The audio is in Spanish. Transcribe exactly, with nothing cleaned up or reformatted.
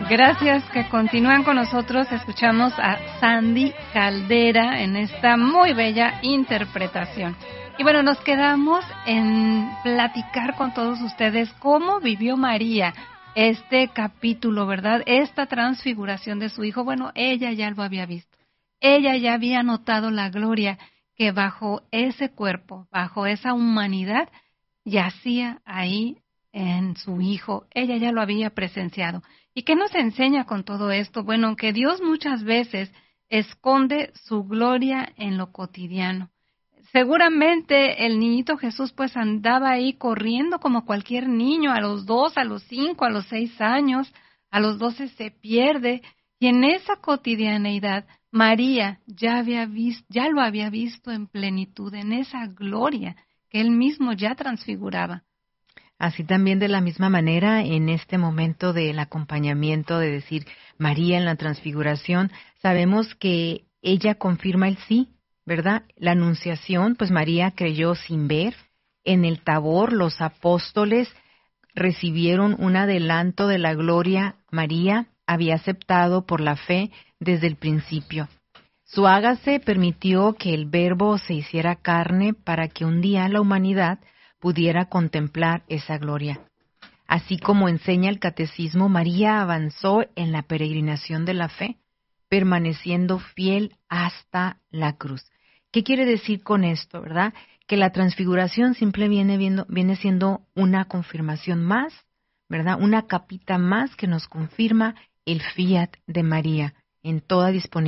Gracias que continúan con nosotros. Escuchamos a Sandy Caldera en esta muy bella interpretación. Y bueno, nos quedamos en platicar con todos ustedes cómo vivió María este capítulo, ¿verdad? Esta transfiguración de su hijo. Bueno, ella ya lo había visto. Ella ya había notado la gloria que bajo ese cuerpo, bajo esa humanidad, yacía ahí en su hijo. Ella ya lo había presenciado. ¿Y qué nos enseña con todo esto? Bueno, que Dios muchas veces esconde su gloria en lo cotidiano. Seguramente el niñito Jesús pues andaba ahí corriendo como cualquier niño, a los dos, a los cinco, a los seis años, a los doce se pierde, y en esa cotidianeidad María ya había visto, ya lo había visto en plenitud, en esa gloria que él mismo ya transfiguraba. Así también de la misma manera, en este momento del acompañamiento, de decir María en la transfiguración, sabemos que ella confirma el sí, ¿verdad? La anunciación, pues María creyó sin ver. En el Tabor los apóstoles recibieron un adelanto de la gloria. María había aceptado por la fe desde el principio. Su hágase permitió que el Verbo se hiciera carne para que un día la humanidad pudiera contemplar esa gloria. Así como enseña el Catecismo, María avanzó en la peregrinación de la fe, permaneciendo fiel hasta la cruz. ¿Qué quiere decir con esto, verdad? Que la transfiguración siempre viene, viendo, viene siendo una confirmación más, ¿verdad? Una capita más que nos confirma el fiat de María en toda disponibilidad.